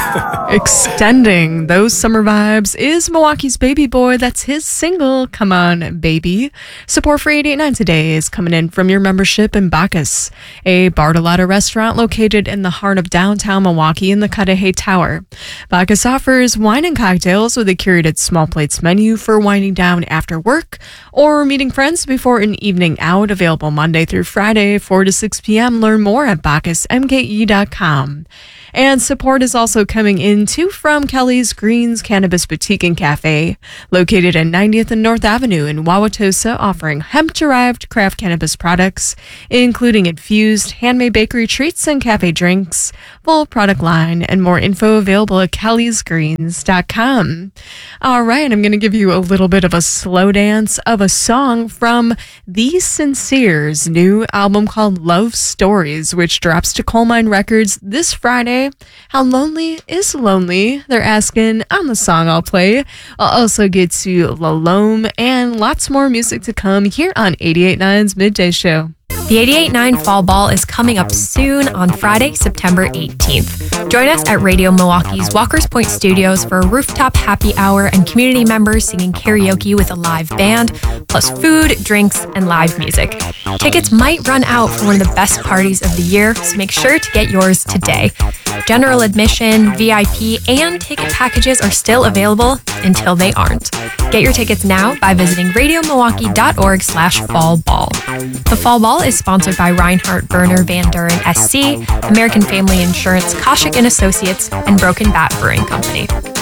Extending those summer vibes is Milwaukee's Baby Boy. That's his single, Come On Baby. Support for 88.9 today is coming in from your membership in Bacchus, a Bartolotta restaurant located in the heart of downtown Milwaukee in the Cudahy Tower. Bacchus offers wine and cocktails with a curated small plates menu for winding down after work or meeting friends before an evening out. Available Monday through Friday, 4 to 6 p.m. Learn more at BacchusMKE.com. And support is also coming in too from Kelly's Greens Cannabis Boutique and Cafe, located at 90th and North Avenue in Wauwatosa, offering hemp-derived craft cannabis products, including infused handmade bakery treats and cafe drinks, full product line, and more info available at kellysgreens.com. All right, I'm going to give you a little bit of a slow dance of a song from The Sinceres' new album called Love Stories, which drops to Coal Mine Records this Friday. How lonely is lonely? They're asking on the song I'll play. I'll also get to La Lome and lots more music to come here on 88.9's Midday Show. The 88.9 Fall Ball is coming up soon on Friday, September 18th. Join us at Radio Milwaukee's Walker's Point Studios for a rooftop happy hour and community members singing karaoke with a live band, plus food, drinks, and live music. Tickets might run out for one of the best parties of the year, so make sure to get yours today. General admission, VIP, and ticket packages are still available until they aren't. Get your tickets now by visiting radiomilwaukee.org/fallball. The Fall Ball is sponsored by Reinhardt, Berner, Van Duren, SC, American Family Insurance, Koshik & Associates, and Broken Bat Brewing Company.